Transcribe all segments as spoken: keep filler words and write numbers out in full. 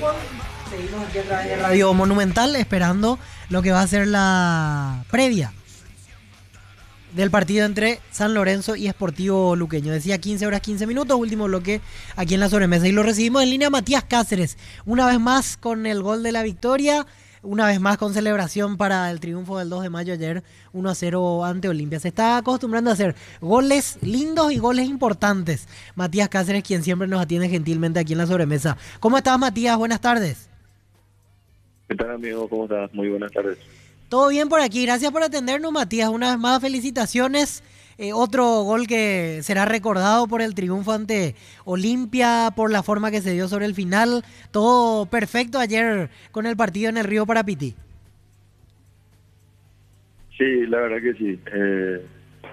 Seguimos aquí a través de Radio Monumental esperando lo que va a ser la previa del partido entre San Lorenzo y Sportivo Luqueño. Decía quince horas quince minutos, último bloque aquí en la sobremesa. Y lo recibimos en línea Matías Cáceres, una vez más con el gol de la victoria, una vez más con celebración para el triunfo del dos de mayo ayer, uno a cero ante Olimpia. Se está acostumbrando a hacer goles lindos y goles importantes. Matías Cáceres, quien siempre nos atiende gentilmente aquí en la sobremesa. ¿Cómo estás, Matías? Buenas tardes. ¿Qué tal, amigo? ¿Cómo estás? Muy buenas tardes. Todo bien por aquí, gracias por atendernos, Matías. Una vez más, felicitaciones. Eh, otro gol que será recordado por el triunfo ante Olimpia, por la forma que se dio sobre el final. Todo perfecto ayer con el partido en el Río Parapití. Sí, la verdad que sí. Eh,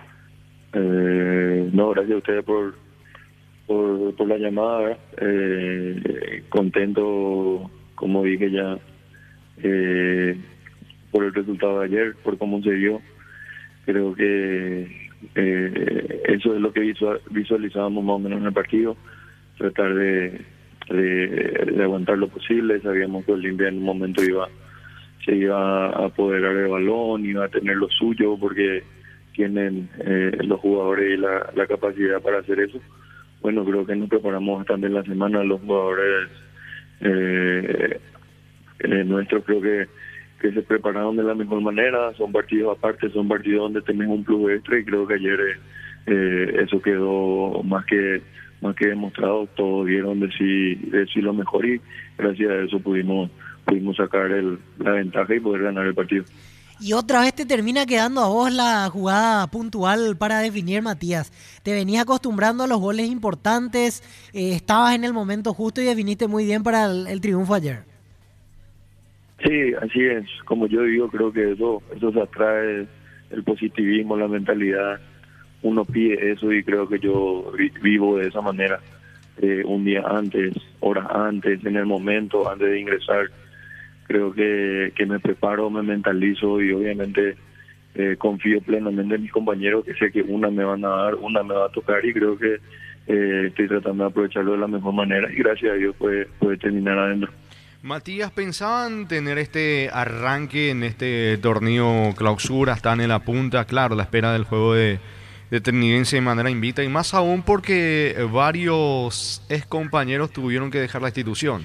eh, no, gracias a ustedes por, por, por la llamada. Eh, contento, como dije ya, eh, por el resultado de ayer, por cómo se dio. Creo que eh, eso es lo que visual, visualizábamos más o menos en el partido, tratar de, de, de aguantar lo posible. Sabíamos que Olimpia en un momento iba se iba a apoderar el balón, iba a tener lo suyo, porque tienen eh, los jugadores y la, la capacidad para hacer eso. Bueno, creo que nos preparamos bastante en la semana, los jugadores eh, eh, nuestros creo que que se prepararon de la mejor manera. Son partidos aparte, son partidos donde tenés un plus extra, y creo que ayer eh, eso quedó más que más que demostrado. Todos dieron de sí, de sí lo mejor, y gracias a eso pudimos pudimos sacar el, la ventaja y poder ganar el partido. Y otra vez te termina quedando a vos la jugada puntual para definir, Matías. Te venías acostumbrando a los goles importantes, eh, estabas en el momento justo y definiste muy bien para el, el triunfo ayer. Sí, así es. Como yo digo, creo que eso, eso se atrae, el positivismo, la mentalidad. Uno pide eso, y creo que yo vivo de esa manera. Eh, un día antes, horas antes, en el momento, antes de ingresar, creo que, que me preparo, me mentalizo, y obviamente eh, confío plenamente en mis compañeros, que sé que una me van a dar, una me va a tocar, y creo que eh, estoy tratando de aprovecharlo de la mejor manera, y gracias a Dios puede, puede terminar adentro. Matías, ¿pensaban tener este arranque en este torneo clausura? Están en la punta, claro, la espera del juego de, de Trinidense de manera invita, y más aún porque varios ex compañeros tuvieron que dejar la institución.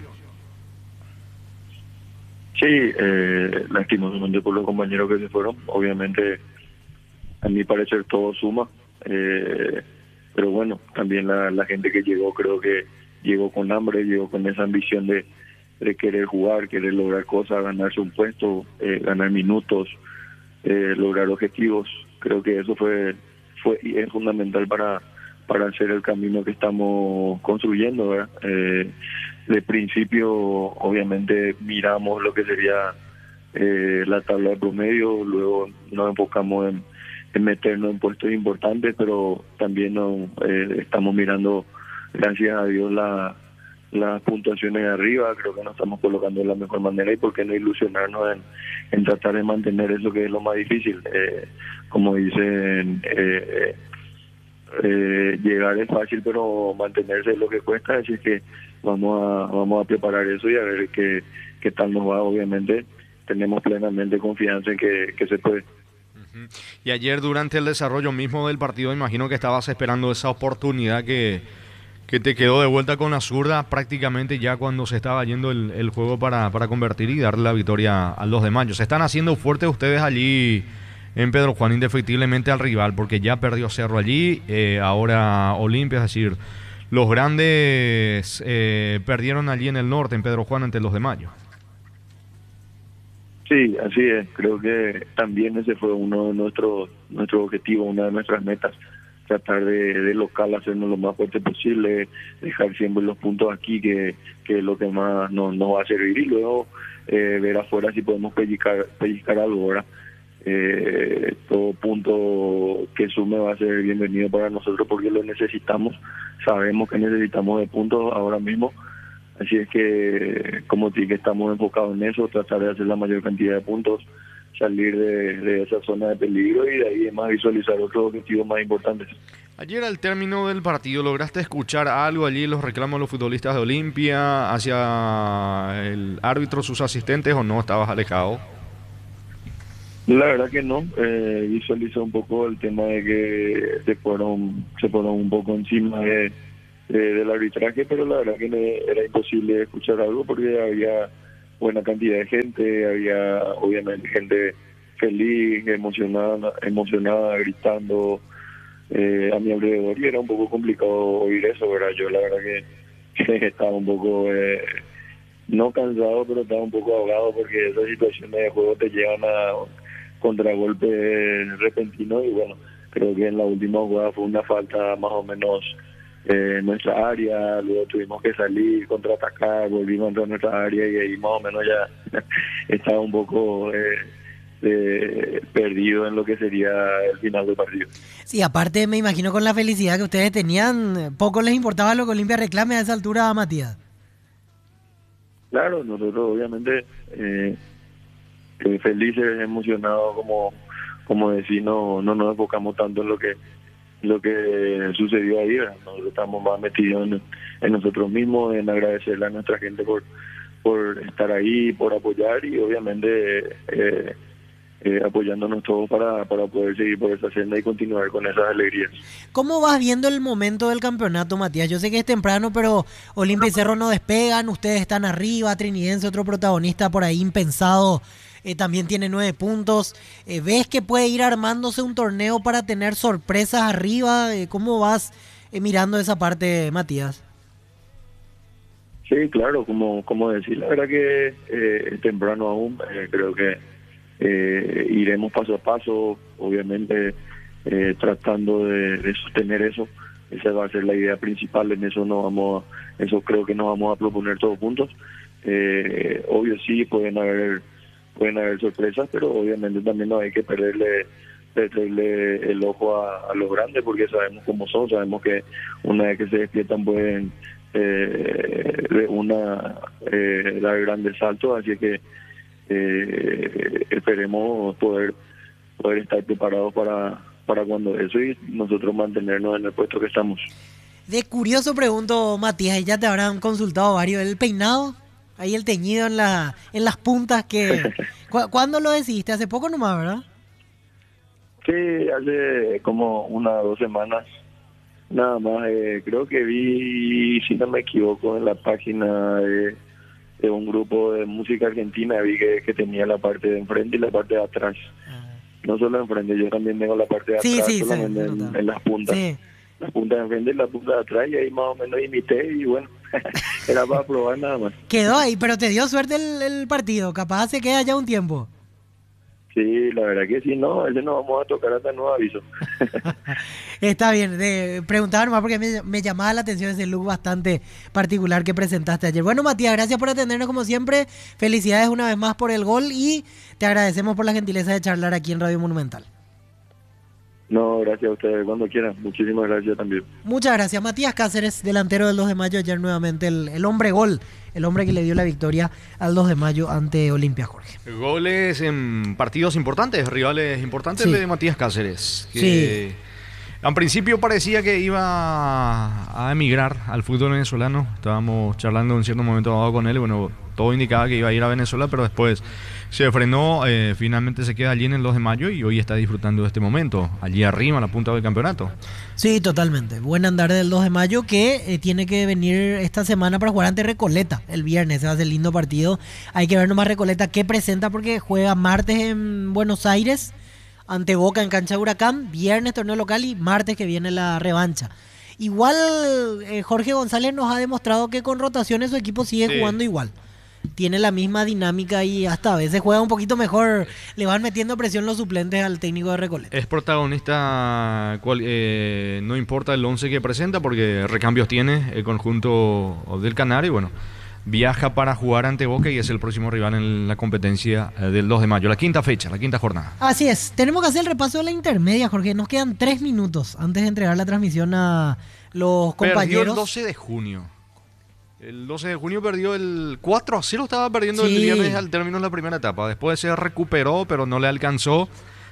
Sí, eh, lastimosamente por los compañeros que se fueron. Obviamente, a mi parecer todo suma, eh, pero bueno, también la, la gente que llegó, creo que llegó con hambre, llegó con esa ambición de de querer jugar, querer lograr cosas, ganarse un puesto, eh, ganar minutos, eh, lograr objetivos. Creo que eso fue fue y es fundamental para para hacer el camino que estamos construyendo, ¿verdad? Eh, de principio, obviamente, miramos lo que sería eh, la tabla de promedio, luego nos enfocamos en, en meternos en puestos importantes, pero también no, eh, estamos mirando, gracias a Dios, la las puntuaciones de arriba. Creo que nos estamos colocando de la mejor manera, y por qué no ilusionarnos en, en tratar de mantener eso, que es lo más difícil. Eh, como dicen, eh, eh, llegar es fácil, pero mantenerse es lo que cuesta, así que vamos a vamos a preparar eso y a ver qué, qué tal nos va. Obviamente tenemos plenamente confianza en que, que se puede. Uh-huh. Y ayer, durante el desarrollo mismo del partido, imagino que estabas esperando esa oportunidad que que te quedó de vuelta con la zurda prácticamente ya cuando se estaba yendo el, el juego para, para convertir y darle la victoria al dos de mayo. Se están haciendo fuertes ustedes allí en Pedro Juan, indefectiblemente al rival, porque ya perdió Cerro allí, eh, ahora Olimpia, es decir, los grandes eh, perdieron allí en el norte, en Pedro Juan, ante el dos de mayo. Sí, así es. Creo que también ese fue uno de nuestros nuestros objetivos, una de nuestras metas. Tratar de, de local hacernos lo más fuerte posible, dejar siempre los puntos aquí, que, que es lo que más nos, nos va a servir, y luego eh, ver afuera si podemos pellizcar, pellizcar algo, ¿verdad? Eh, todo punto que sume va a ser bienvenido para nosotros, porque lo necesitamos. Sabemos que necesitamos de puntos ahora mismo, así es que, como te dije, estamos enfocados en eso, tratar de hacer la mayor cantidad de puntos, salir de, de esa zona de peligro, y de ahí más visualizar otros objetivos más importantes. Ayer al término del partido, ¿lograste escuchar algo allí, los reclamos de los futbolistas de Olimpia hacia el árbitro, sus asistentes, o no estabas alejado? La verdad que no, eh, visualicé un poco el tema de que se fueron, se fueron un poco encima de, de- del arbitraje, pero la verdad que me- era imposible escuchar algo porque había buena cantidad de gente, había obviamente gente feliz, emocionada, emocionada, gritando eh, a mi alrededor, y era un poco complicado oír eso, ¿verdad? Yo la verdad que, que estaba un poco, eh, no cansado, pero estaba un poco ahogado porque esas situaciones de juego te llevan a contragolpes repentinos, y bueno, creo que en la última jugada fue una falta más o menos eh, en nuestra área, luego tuvimos que salir, contraatacar, volvimos a entrar en nuestra área, y ahí más o menos ya estaba un poco eh, eh, perdido en lo que sería el final del partido. Sí, aparte me imagino con la felicidad que ustedes tenían, poco les importaba lo que Olimpia reclame a esa altura, Matías. Claro, nosotros obviamente eh, eh, felices, emocionados, como como decir, no no nos enfocamos tanto en lo que lo que sucedió ahí, ¿verdad? Nosotros estamos más metidos en, en nosotros mismos, en agradecerle a nuestra gente por por estar ahí, por apoyar, y obviamente eh, eh, apoyándonos todos para, para poder seguir por esa senda y continuar con esas alegrías. ¿Cómo vas viendo el momento del campeonato, Matías? Yo sé que es temprano, pero Olimpia y Cerro no despegan, ustedes están arriba, Trinidense, otro protagonista por ahí impensado, eh, también tiene nueve puntos. Eh, ¿ves que puede ir armándose un torneo para tener sorpresas arriba? Eh, ¿cómo vas eh, mirando esa parte, Matías? Sí, claro, como como decir, la verdad que eh, es temprano aún, eh, creo que eh, iremos paso a paso, obviamente eh, tratando de, de sostener eso. Esa va a ser la idea principal, en eso no vamos a, eso creo que nos vamos a proponer todos juntos. Eh, obvio sí pueden haber pueden haber sorpresas, pero obviamente también no hay que perderle perderle el ojo a, a los grandes, porque sabemos cómo son, sabemos que una vez que se despiertan pueden eh, de una eh, dar grandes saltos, así que eh, esperemos poder poder estar preparados para para cuando eso, y nosotros mantenernos en el puesto que estamos. De curioso pregunto, Matías, y ya te habrán consultado varios, ¿el peinado? Ahí el teñido en la en las puntas que... ¿cu- ¿Cuándo lo decidiste? Hace poco nomás, ¿verdad? Sí, hace como unas dos semanas nada más. Eh, creo que vi, si no me equivoco, en la página de, de un grupo de música argentina, vi que, que tenía la parte de enfrente y la parte de atrás. No solo enfrente, yo también tengo la parte de Sí, atrás, sí, sí, solamente se en, nota. en las puntas. Sí. Las puntas de enfrente y la punta de atrás, y ahí más o menos imité, y bueno, era para probar nada más. Quedó ahí, pero te dio suerte el, el partido. Capaz se queda ya un tiempo. Sí, la verdad que sí, no, ese no vamos a tocar hasta nuevo aviso. Está bien, de, preguntaba nomás porque me, me llamaba la atención ese look bastante particular que presentaste ayer. Bueno, Matías, gracias por atendernos como siempre. Felicidades una vez más por el gol y te agradecemos por la gentileza de charlar aquí en Radio Monumental. No, gracias a ustedes, cuando quieran. Muchísimas gracias también. Muchas gracias, Matías Cáceres, delantero del dos de mayo, ayer nuevamente el, el hombre gol, el hombre que le dio la victoria al dos de mayo ante Olimpia, Jorge. Goles en partidos importantes, rivales importantes, Sí. el de Matías Cáceres. Que Sí. En principio parecía que iba a emigrar al fútbol venezolano. Estábamos charlando en un cierto momento dado con él. Bueno, todo indicaba que iba a ir a Venezuela, pero después se frenó. Eh, finalmente se queda allí en el dos de mayo y hoy está disfrutando de este momento, allí arriba, en la punta del campeonato. Sí, totalmente. Buen andar del dos de mayo que eh, tiene que venir esta semana para jugar ante Recoleta el viernes. Ese va a ser lindo partido. Hay que ver nomás Recoleta qué presenta porque juega martes en Buenos Aires ante Boca en cancha de Huracán, viernes torneo local y martes que viene la revancha. Igual eh, Jorge González nos ha demostrado que con rotaciones su equipo sigue Sí. jugando igual. Tiene la misma dinámica y hasta a veces juega un poquito mejor. Le van metiendo presión los suplentes al técnico de Recoleta. Es protagonista, cual- eh, no importa el once que presenta, porque recambios tiene el conjunto del Canario. Y bueno, viaja para jugar ante Boca y es el próximo rival en la competencia eh, del dos de mayo, la quinta fecha, la quinta jornada. Así es, tenemos que hacer el repaso de la intermedia, Jorge. Nos quedan tres minutos antes de entregar la transmisión a los Perdió compañeros. el doce de junio. El doce de junio perdió el cuatro a cero, estaba perdiendo Sí. el viernes al término de la primera etapa. Después se recuperó, pero no le alcanzó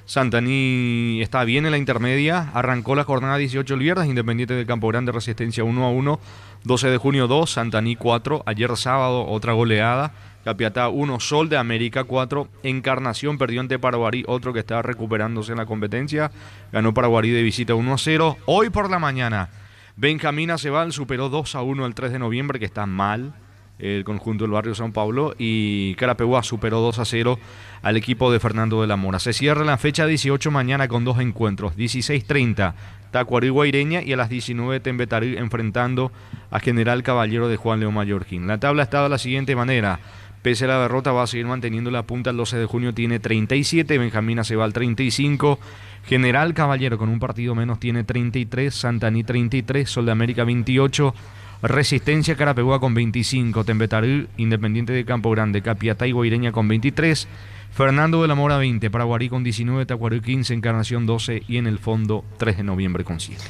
Santaní está bien en la intermedia, arrancó la jornada dieciocho el viernes, Independiente de Campo Grande Resistencia uno a uno, doce de junio dos, Santaní cuatro, ayer sábado otra goleada, Capiatá uno, Sol de América cuatro, Encarnación perdió ante Paraguarí, otro que estaba recuperándose en la competencia, ganó Paraguarí de visita uno a cero, hoy por la mañana Benjamín Acebal superó dos a uno el tres de noviembre, que está mal el conjunto del barrio San Pablo, y Carapeguá superó dos a cero al equipo de Fernando de la Mora. Se cierra la fecha dieciocho mañana con dos encuentros, dieciséis treinta Tacuarí Guaireña y a las diecinueve Tembetarí enfrentando a General Caballero de Juan León Mallorquín. La tabla está de la siguiente manera: pese a la derrota va a seguir manteniendo la punta, el doce de junio tiene treinta y siete, Benjamín Acebal treinta y cinco, General Caballero con un partido menos tiene treinta y tres, Santaní treinta y tres, Sol de América veintiocho, Resistencia Carapeguá con veinticinco, Tembetarí, Independiente de Campo Grande, Capiatá y Guaireña con veintitrés, Fernando de la Mora veinte, Paraguarí con diecinueve, Tacuarí quince, Encarnación doce y en el fondo tres de noviembre con siete.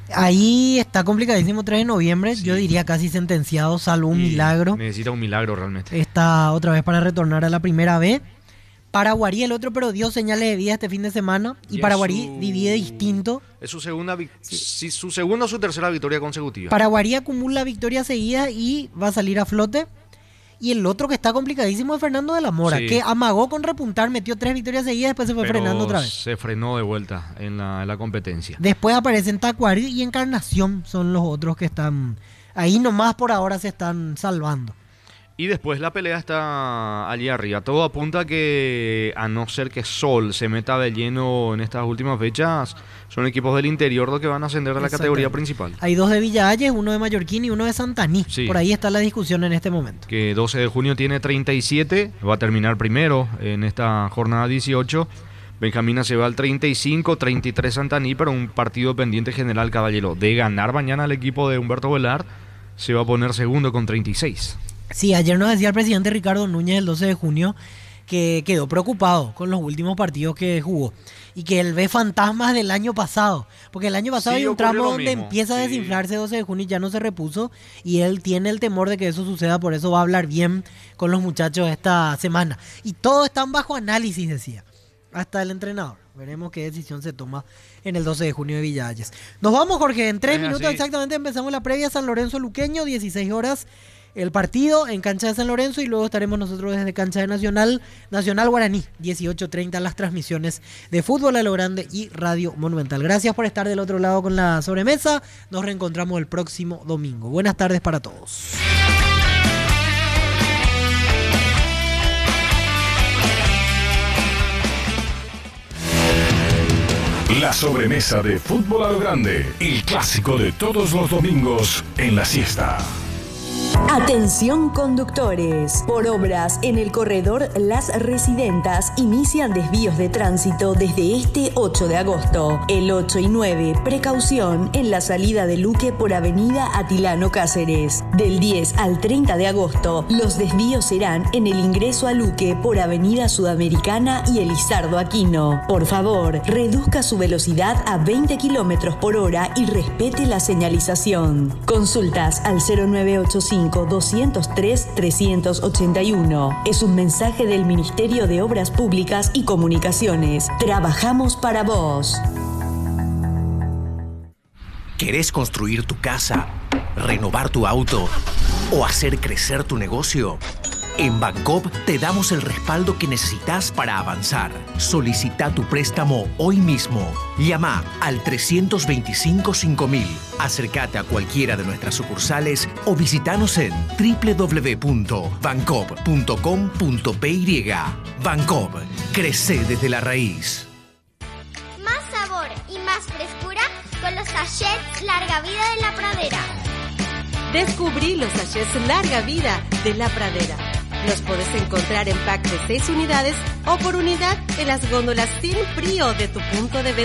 Ahí está complicadísimo tres de noviembre, sí. Yo diría casi sentenciado, salvo un y milagro. Necesita un milagro realmente. Está otra vez para retornar a la primera B. Paraguarí, el otro, pero dio señales de vida este fin de semana. Y, y Paraguarí su... divide distinto. Es su segunda, vi... sí. su segunda o su tercera victoria consecutiva. Paraguarí acumula victorias seguidas y va a salir a flote. Y el otro que está complicadísimo es Fernando de la Mora, sí. que amagó con repuntar, metió tres victorias seguidas, después se fue pero frenando otra vez. Se frenó de vuelta en la, en la competencia. Después aparecen Tacuarí y Encarnación, son los otros que están ahí nomás por ahora se están salvando. Y después la pelea está allí arriba. Todo apunta a que, a no ser que Sol se meta de lleno en estas últimas fechas, son equipos del interior los que van a ascender a la categoría principal. Hay dos de Villalles, uno de Mallorquín y uno de Santaní. Sí. Por ahí está la discusión en este momento. Que doce de junio tiene treinta y siete, va a terminar primero en esta jornada dieciocho. Benjamín Acebal treinta y cinco, treinta y tres Santaní, pero un partido pendiente General Caballero. De ganar mañana al equipo de Humberto Velar, se va a poner segundo con treinta y seis. Sí, ayer nos decía el presidente Ricardo Núñez el doce de junio que quedó preocupado con los últimos partidos que jugó y que él ve fantasmas del año pasado, porque el año pasado sí, hay un tramo donde empieza sí. a desinflarse doce de junio y ya no se repuso, y él tiene el temor de que eso suceda, por eso va a hablar bien con los muchachos esta semana. Y todos están bajo análisis, decía, hasta el entrenador. Veremos qué decisión se toma en el doce de junio de Villalles. Nos vamos, Jorge, en tres minutos así. Exactamente empezamos la previa San Lorenzo Luqueño, dieciséis horas. El partido en cancha de San Lorenzo y luego estaremos nosotros desde cancha de Nacional, Nacional Guaraní, dieciocho treinta, las transmisiones de Fútbol a lo Grande y Radio Monumental. Gracias por estar del otro lado con la sobremesa. Nos reencontramos el próximo domingo. Buenas tardes para todos. La sobremesa de Fútbol a lo Grande, el clásico de todos los domingos en la siesta. Atención conductores, por obras en el corredor Las Residentas inician desvíos de tránsito desde este ocho de agosto. El ocho y nueve, precaución en la salida de Luque por avenida Atilano Cáceres. Del diez al treinta de agosto, los desvíos serán en el ingreso a Luque por avenida Sudamericana y Elizardo Aquino. Por favor, reduzca su velocidad a veinte kilómetros por hora y respete la señalización. Consultas al cero nueve ocho cinco, doscientos tres, trescientos ochenta y uno. Es un mensaje del Ministerio de Obras Públicas y Comunicaciones. Trabajamos para vos. ¿Querés construir tu casa, renovar tu auto o hacer crecer tu negocio? En Bancoop te damos el respaldo que necesitas para avanzar. Solicita tu préstamo hoy mismo. Llama al trescientos veinticinco cinco mil. Acércate a cualquiera de nuestras sucursales o visitanos en doble u doble u doble u punto bancoop punto com punto p y. Bancoop, crece desde la raíz. Más sabor y más frescura con los sachets Larga Vida de la Pradera. Descubrí los sachets Larga Vida de la Pradera. Los podés encontrar en pack de seis unidades o por unidad en las góndolas sin frío de tu punto de venta.